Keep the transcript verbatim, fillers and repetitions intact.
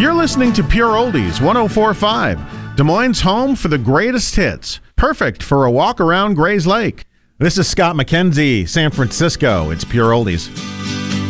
You're listening to Pure Oldies one oh four point five, Des Moines' home for the greatest hits. Perfect for a walk around Gray's Lake. This is Scott McKenzie, San Francisco. It's Pure Oldies.